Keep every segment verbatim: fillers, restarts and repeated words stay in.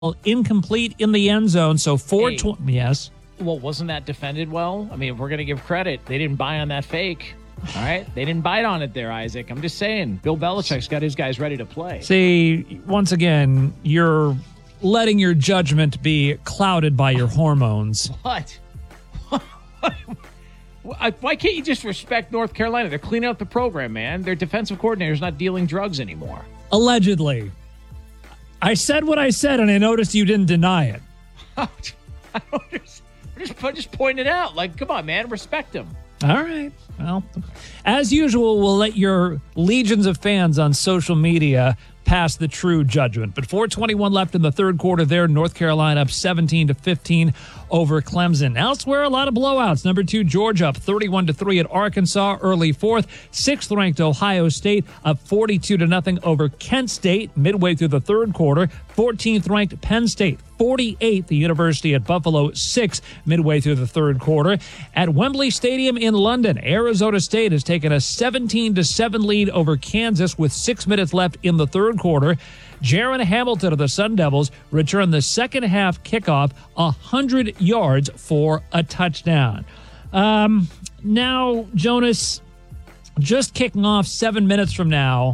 incomplete in the end zone. So four Hey. twenty. Yes. Well, wasn't that defended well? I mean, if we're going to give credit, they didn't buy on that fake. All right? They didn't bite on it there, Isaac. I'm just saying, Bill Belichick's got his guys ready to play. See, once again, you're letting your judgment be clouded by your hormones. What? Why can't you just respect North Carolina? They're cleaning up the program, man. Their defensive coordinator's not dealing drugs anymore. Allegedly. I said what I said, and I noticed you didn't deny it. I don't just, just, just point it out. Like, come on, man. Respect him. All right. Well, as usual, we'll let your legions of fans on social media pass the true judgment. But four twenty-one left in the third quarter there. North Carolina up seventeen to fifteen over Clemson. Elsewhere, a lot of blowouts. Number two, Georgia up thirty-one to three at Arkansas early fourth. Sixth ranked Ohio State up forty-two to nothing over Kent State midway through the third quarter. fourteenth ranked Penn State forty-eighth, the University at Buffalo six midway through the third quarter. At Wembley Stadium in London, Arizona State has taken a seventeen to seven lead over Kansas with six minutes left in the third quarter. Jaron Hamilton of the Sun Devils returned the second half kickoff one hundred yards for a touchdown. Um, now, Jonas, just kicking off seven minutes from now,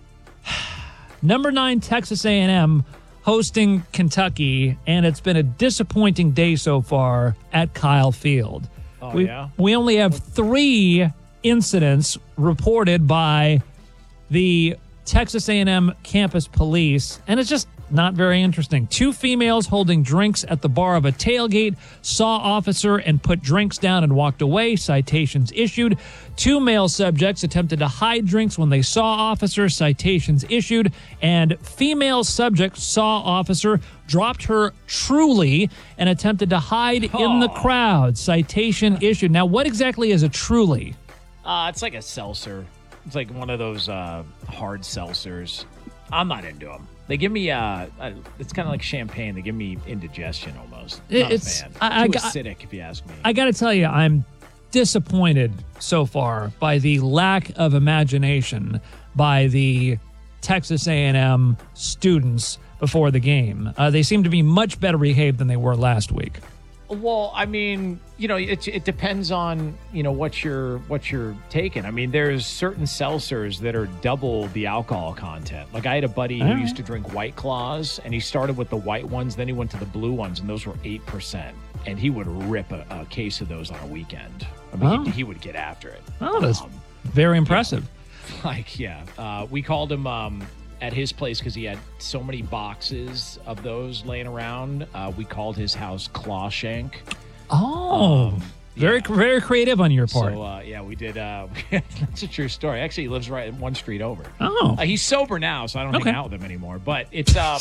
number nine Texas A and M hosting Kentucky, and it's been a disappointing day so far at Kyle Field. Oh, we, yeah? we only have three incidents reported by the Texas A and M campus police, and it's just not very interesting. Two females holding drinks at the bar of a tailgate saw officer and put drinks down and walked away. Citations issued. Two male subjects attempted to hide drinks when they saw officer. Citations issued. And female subject saw officer, dropped her Truly, and attempted to hide oh. in the crowd. Citation issued. Now, what exactly is a Truly? Uh, it's like a seltzer. It's like one of those uh, hard seltzers. I'm not into them. They give me, uh, uh it's kind of like champagne. They give me indigestion almost. Not it's, a fan. I, Too I, acidic, if you ask me. I got to tell you, I'm disappointed so far by the lack of imagination by the Texas A and M students before the game. Uh, they seem to be much better behaved than they were last week. Well, I mean, you know, it it depends on, you know, what you're what you're taking. I mean, there's certain seltzers that are double the alcohol content. Like I had a buddy who All right. used to drink White Claws, and he started with the white ones, then he went to the blue ones, and those were eight percent. And he would rip a, a case of those on a weekend. I mean, Oh. he, he would get after it. Oh, that's Um, very impressive. like, yeah, uh, we called him um, at his place because he had so many boxes of those laying around. Uh, we called his house Clawshank. Oh, Um, very, yeah. very creative on your part. So, uh, yeah, we did. Uh, that's a true story. Actually, he lives right one street over. Oh. Uh, he's sober now, so I don't Okay. hang out with him anymore. But it's, um,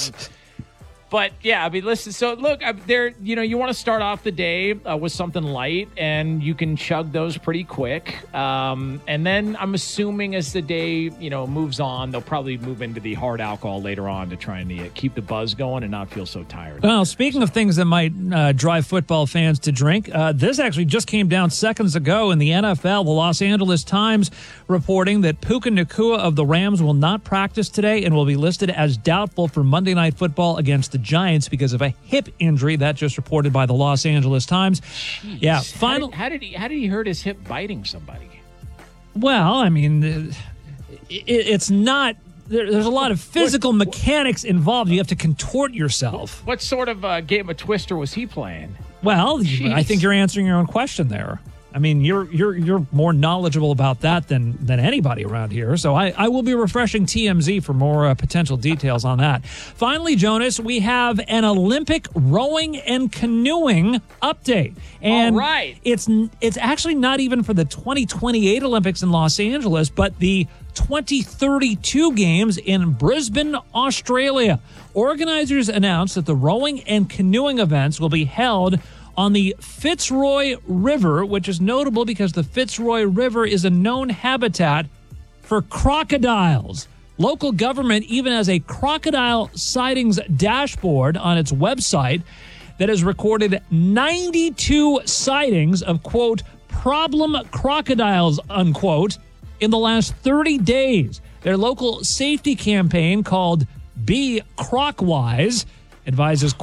but yeah, I mean, listen. So look, I, there. You know, you want to start off the day uh, with something light, and you can chug those pretty quick. Um, and then I'm assuming as the day you know moves on, they'll probably move into the hard alcohol later on to try and uh, keep the buzz going and not feel so tired. Well, speaking of things that might uh, drive football fans to drink, uh, this actually just came down seconds ago in the N F L. The Los Angeles Times reporting that Puka Nacua of the Rams will not practice today and will be listed as doubtful for Monday Night Football against the Giants because of a hip injury. That just reported by the Los Angeles Times. Jeez. Yeah, How final. did, how did he? How did he hurt his hip biting somebody? Well, I mean, uh, it, it's not. There, there's a lot of physical mechanics involved. You have to contort yourself. What sort of uh, game of Twister was he playing? Well, Jeez. I think you're answering your own question there. I mean, you're you're you're more knowledgeable about that than than anybody around here. So I, I will be refreshing T M Z for more uh, potential details on that. Finally, Jonas, we have an Olympic rowing and canoeing update. And All right. it's it's actually not even for the twenty twenty-eight Olympics in Los Angeles, but the twenty thirty-two games in Brisbane, Australia. Organizers announced that the rowing and canoeing events will be held on the Fitzroy River, which is notable because the Fitzroy River is a known habitat for crocodiles. Local government even has a crocodile sightings dashboard on its website that has recorded ninety-two sightings of, quote, problem crocodiles, unquote, in the last thirty days. Their local safety campaign called Be Crocwise advises